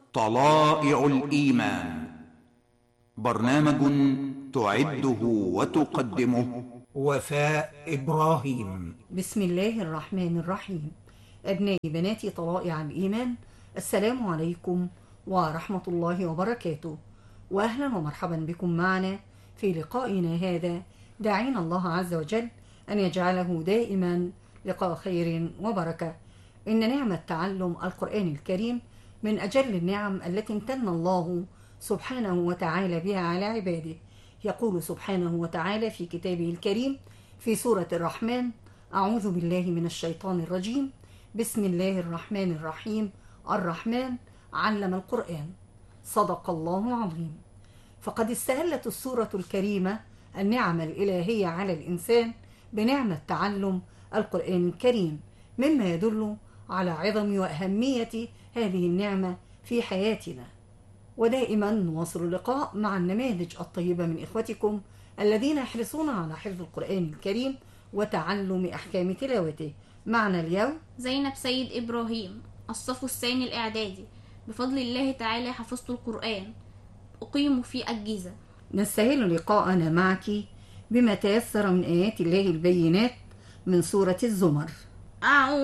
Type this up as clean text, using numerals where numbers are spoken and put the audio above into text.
طلائع الإيمان، برنامج تعده وتقدمه وفاء إبراهيم. بسم الله الرحمن الرحيم. أبنائي بناتي طلائع الإيمان، السلام عليكم ورحمة الله وبركاته، وأهلا ومرحبا بكم معنا في لقائنا هذا. داعين الله عز وجل أن يجعله دائما لقاء خير وبركة. إن نعمة تعلم القرآن الكريم من أجل النعم التي امتن الله سبحانه وتعالى بها على عباده. يقول سبحانه وتعالى في كتابه الكريم في سورة الرحمن: أعوذ بالله من الشيطان الرجيم، بسم الله الرحمن الرحيم. الرحمن علم القرآن، صدق الله العظيم. فقد استهلت السورة الكريمة النعم الإلهية على الإنسان بنعمة تعلم القرآن الكريم، مما يدل على عظم وأهمية هذه النعمة في حياتنا. ودائما نواصل اللقاء مع النماذج الطيبة من إخوتكم الذين يحرصون على حفظ القرآن الكريم وتعلم أحكام تلاوته. معنا اليوم زينب سيد إبراهيم، الصف الثاني الإعدادي. بفضل الله تعالى حفظت القرآن، أقيم في الجيزة. نستهل لقاءنا معك بما تيسر من آيات الله البينات من سورة الزمر. أعوذ